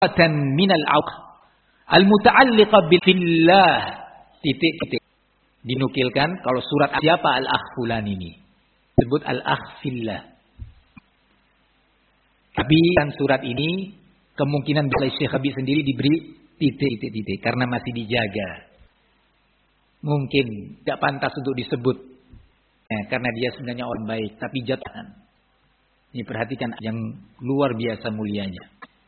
minal auq al-muta'alliqa billah. Titik. Dinukilkan kalau surat siapa al-akh fulan ini. Sebut al-akh fillah. Tapi kan surat ini kemungkinan bisa Syekh Rabi sendiri diberi titik karena masih dijaga. Mungkin tidak pantas untuk disebut karena dia sebenarnya orang baik, tapi jatuhan. Ini perhatikan yang luar biasa mulianya.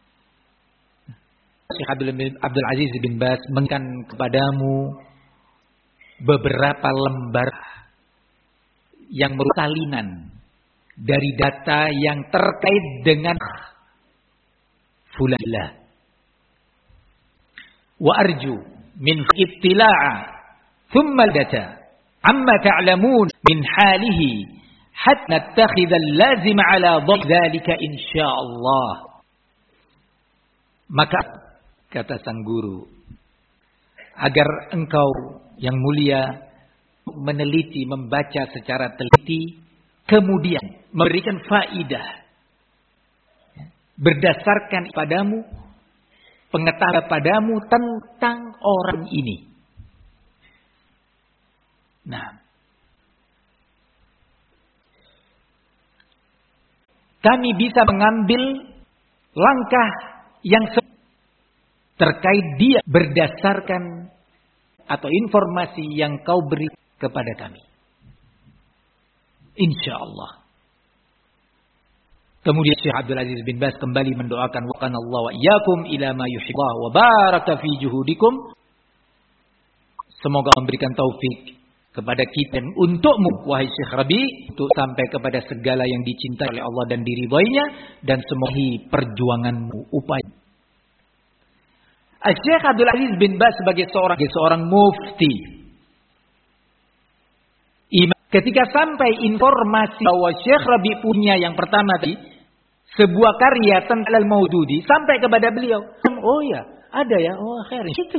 Syekh Abdul Aziz bin Baz memberikan kepadamu beberapa lembar yang merupakan salinan dari data yang terkait dengan fulanillah. Wa arju min ittila'a thumma data amma ta'lamun min halihi hatta nattakhidha al-lazim ala dhalika insyaallah. Maka kata sang guru, agar engkau yang mulia meneliti, membaca secara teliti, kemudian memberikan faidah berdasarkan padamu, pengetahuan padamu tentang orang ini. Nah, kami bisa mengambil langkah yang terkait dia berdasarkan atau informasi yang kau beri kepada kami. Insyaallah. Kemudian Syekh Abdul Aziz bin Baz kembali mendoakan wa kana Allah wa iyyakum ila ma yuhibbu wa baraka fi juhudikum. Semoga memberikan taufik kepada kita dan untukmu wahai Syekh Rabi untuk sampai kepada segala yang dicintai oleh Allah dan diridhoinya, dan semoga perjuanganmu, upaya. Syekh Abdul Aziz bin Baz sebagai seorang mufti, ketika sampai informasi bahwa Syekh Rabi punya yang pertama tadi sebuah karya tentang Al-Maududi sampai kepada beliau. Oh ya, ada ya. Oh, khair itu.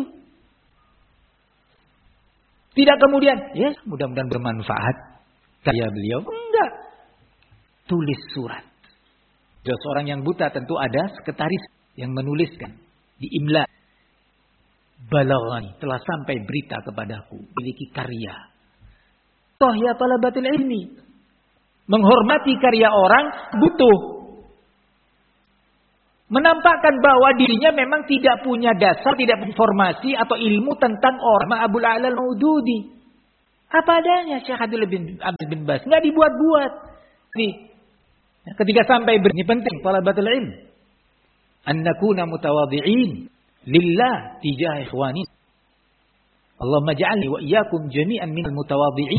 Tidak kemudian, ya mudah-mudahan bermanfaat karya beliau. Enggak. Tulis surat. Seorang yang buta tentu ada sekretaris yang menuliskan di imla. Balaghani, telah sampai berita kepadaku, memiliki karya. Toh ya talabatul ilmi, menghormati karya orang butuh menampakkan bahwa dirinya memang tidak punya dasar, tidak punya informasi atau ilmu tentang orang Abul A'la Al-Maududi. Apa adanya Syekh Abdul bin Baz, enggak dibuat-buat. Ketika sampai ini penting talabatul ilm, an nakuna mutawadhi'in lillah tijah ikhwani. Allahumma ja'alni wa iyyakum jami'an minal mutawadhi'in.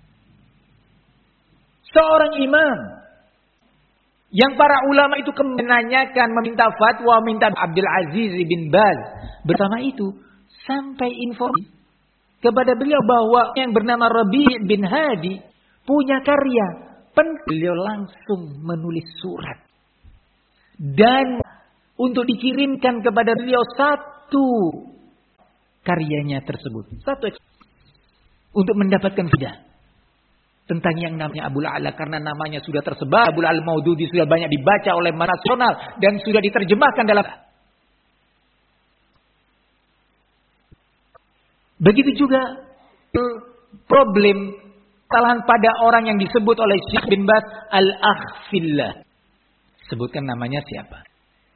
Seorang imam yang para ulama itu menanyakan, meminta fatwa, minta Abdul Aziz bin Baz bersama itu sampai informasi kepada beliau bahwa yang bernama Rabi' bin Hadi punya karya. Beliau langsung menulis surat dan untuk dikirimkan kepada beliau satu karyanya tersebut, satu untuk mendapatkan faedah tentang yang namanya Abul A'la, karena namanya sudah tersebar. Abul A'la Maududi sudah banyak dibaca oleh nasional dan sudah diterjemahkan dalam. Begitu juga problem kesalahan pada orang yang disebut oleh Syekh bin Baz al-akh fillah. Sebutkan namanya siapa?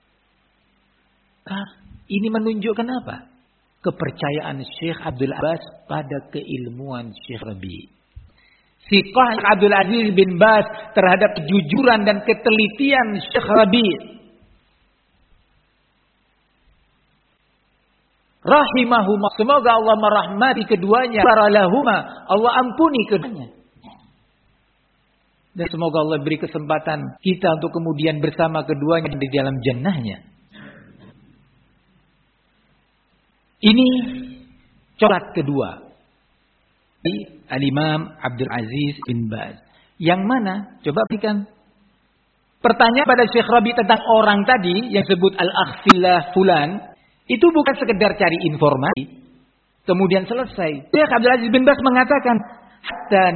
Ini menunjukkan apa? Kepercayaan Syekh Abdul Abbas pada keilmuan Syekh Rabi. Siqah Abdul Aziz bin Baz terhadap kejujuran dan ketelitian Syekh Rabi. Rahimahumah, semoga Allah merahmati keduanya. Baralahuma, Allah ampuni keduanya. Dan semoga Allah beri kesempatan kita untuk kemudian bersama keduanya di dalam jannahnya. Ini corak kedua dari Al-Imam Abdul Aziz bin Baz. Yang mana? Coba berikan pertanyaan pada Syekh Rabi tentang orang tadi yang sebut al-akh fillah fulan. Itu bukan sekedar cari informasi kemudian selesai. Syekh Abdul Aziz bin Baz mengatakan hatta